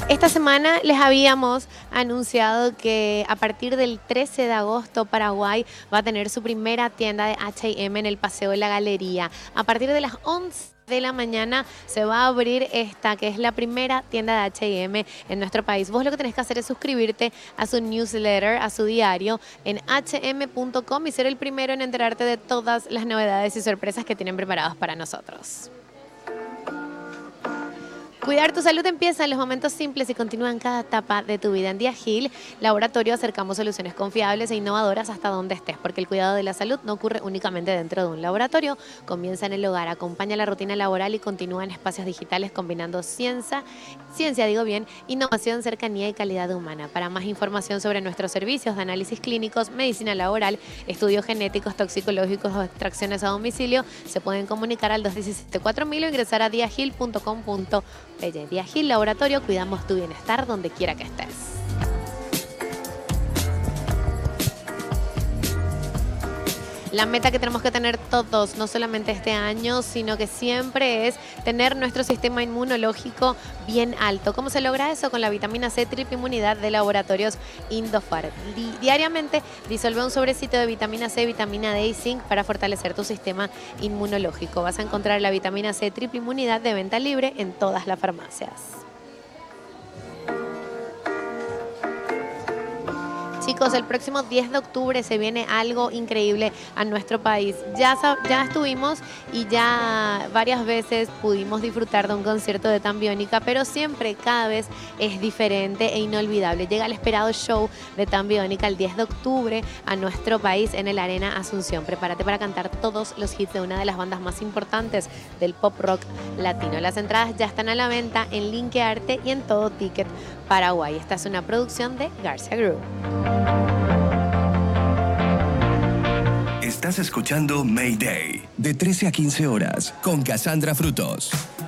Esta semana les habíamos anunciado que a partir del 13 de agosto Paraguay va a tener su primera tienda de H&M en el Paseo de la Galería. A partir de las 11 de la mañana se va a abrir esta, que es la primera tienda de H&M en nuestro país. Vos lo que tenés que hacer es suscribirte a su newsletter, a su diario en hm.com y ser el primero en enterarte de todas las novedades y sorpresas que tienen preparados para nosotros. Cuidar tu salud empieza en los momentos simples y continúa en cada etapa de tu vida. En Diagil Laboratorio acercamos soluciones confiables e innovadoras hasta donde estés, porque el cuidado de la salud no ocurre únicamente dentro de un laboratorio. Comienza en el hogar, acompaña la rutina laboral y continúa en espacios digitales combinando ciencia, innovación, cercanía y calidad humana. Para más información sobre nuestros servicios de análisis clínicos, medicina laboral, estudios genéticos, toxicológicos o extracciones a domicilio, se pueden comunicar al 217-4000 o ingresar a diagil.com.pe. Diagil Laboratorio, cuidamos tu bienestar donde quiera que estés. La meta que tenemos que tener todos, no solamente este año, sino que siempre es tener nuestro sistema inmunológico bien alto. ¿Cómo se logra eso? Con la vitamina C triple inmunidad de Laboratorios Indofar. Diariamente disolve un sobrecito de vitamina C, vitamina D y zinc para fortalecer tu sistema inmunológico. Vas a encontrar la vitamina C triple inmunidad de venta libre en todas las farmacias. Chicos, el próximo 10 de octubre se viene algo increíble a nuestro país. Ya estuvimos y ya varias veces pudimos disfrutar de un concierto de Tambiónica, pero siempre, cada vez es diferente e inolvidable. Llega el esperado show de Tambiónica el 10 de octubre a nuestro país en el Arena Asunción. Prepárate para cantar todos los hits de una de las bandas más importantes del pop rock latino. Las entradas ya están a la venta en Linkearte y en Todo Ticket Paraguay. Esta es una producción de Garcia Group. Estás escuchando Mayday, de 13 a 15 horas, con Cassandra Frutos.